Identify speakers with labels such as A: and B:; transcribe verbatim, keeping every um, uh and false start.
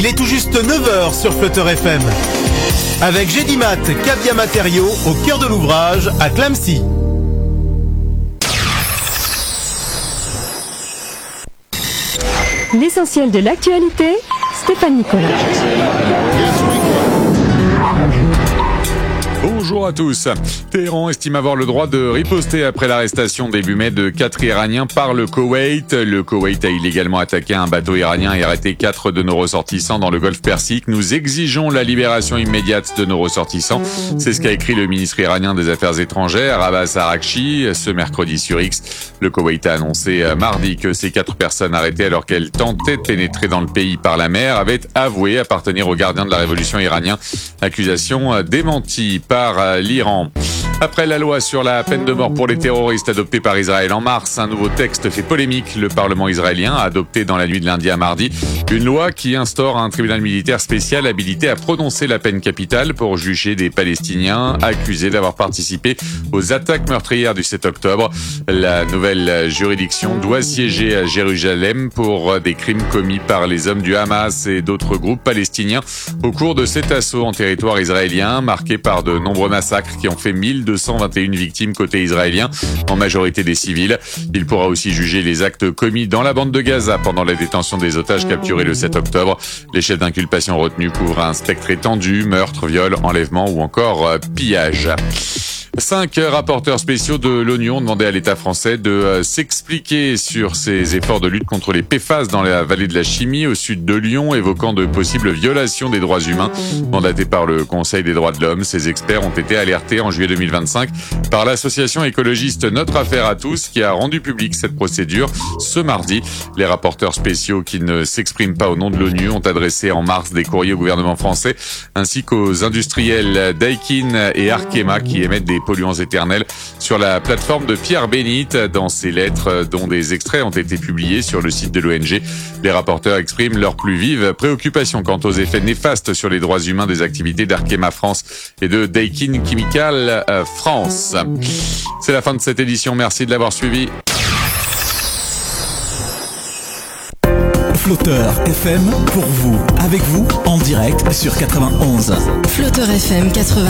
A: Il est tout juste neuf heures sur Flutter F M. Avec Gédimat, Cabia Matériaux, au cœur de l'ouvrage, à Clamecy.
B: L'essentiel de l'actualité, Stéphane Nicolas.
C: Bonjour à tous. Téhéran estime avoir le droit de riposter après l'arrestation début mai de quatre Iraniens par le Koweït. Le Koweït a illégalement attaqué un bateau iranien et arrêté quatre de nos ressortissants dans le golfe Persique. Nous exigeons la libération immédiate de nos ressortissants. C'est ce qu'a écrit le ministre iranien des Affaires étrangères, Abbas Araghchi, ce mercredi sur X. Le Koweït a annoncé mardi que ces quatre personnes arrêtées alors qu'elles tentaient de pénétrer dans le pays par la mer avaient avoué appartenir aux gardiens de la révolution iranien. Accusation démentie par l'Iran. Après la loi sur la peine de mort pour les terroristes adoptée par Israël en mars, un nouveau texte fait polémique. Le Parlement israélien a adopté dans la nuit de lundi à mardi une loi qui instaure un tribunal militaire spécial habilité à prononcer la peine capitale pour juger des Palestiniens accusés d'avoir participé aux attaques meurtrières du sept octobre. La nouvelle juridiction doit siéger à Jérusalem pour des crimes commis par les hommes du Hamas et d'autres groupes palestiniens au cours de cet assaut en territoire israélien marqué par de nombreux massacres qui ont fait mille deux cent vingt et une victimes côté israélien, en majorité des civils. Il pourra aussi juger les actes commis dans la bande de Gaza pendant la détention des otages capturés le sept octobre. Les chefs d'inculpation retenus couvrent un spectre étendu, meurtre, viol, enlèvement ou encore euh, pillage. Cinq rapporteurs spéciaux de l'ONU ont demandé à l'État français de euh, s'expliquer sur ses efforts de lutte contre les P F A S dans la vallée de la Chimie au sud de Lyon, évoquant de possibles violations des droits humains. Mandatés par le Conseil des droits de l'homme, ces experts ont été alertés en juillet deux mille vingt-cinq par l'association écologiste Notre Affaire à tous qui a rendu publique cette procédure ce mardi. Les rapporteurs spéciaux qui ne s'expriment pas au nom de l'ONU ont adressé en mars des courriers au gouvernement français ainsi qu'aux industriels Daikin et Arkema qui émettent des polluants éternels sur la plateforme de Pierre Bénite. Dans ces lettres dont des extraits ont été publiés sur le site de l'O N G, les rapporteurs expriment leur plus vive préoccupation quant aux effets néfastes sur les droits humains des activités d'Arkema France et de Daikin Chemical France. C'est la fin de cette édition, merci de l'avoir suivi.
D: Flutter F M pour vous, avec vous, en direct sur quatre-vingt-onze.
E: Flutter F M quatre-vingt-onze.